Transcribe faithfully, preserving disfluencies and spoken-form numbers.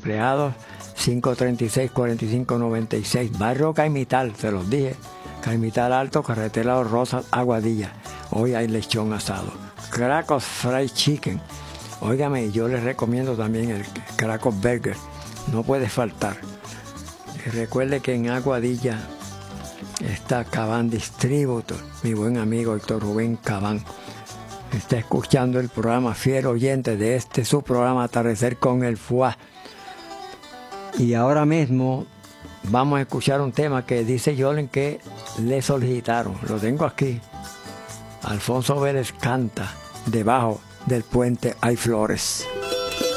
empleados, cinco treinta y seis, cuarenta y cinco noventa y seis, barrio Caimital, te los dije, Caimital Alto, carretera Los Rosas, Aguadilla. Hoy hay lechón asado. Cracos Fried Chicken. Óigame, yo les recomiendo también el Cracos Burger. No puede faltar. Y recuerde que en Aguadilla está Cabán Distributor, mi buen amigo Héctor Rubén Cabán. Está escuchando el programa, fiel oyente de este su programa Atardecer con el F U A. Y ahora mismo vamos a escuchar un tema que dice Yolen que le solicitaron. Lo tengo aquí. Alfonso Vélez canta Debajo del puente hay flores.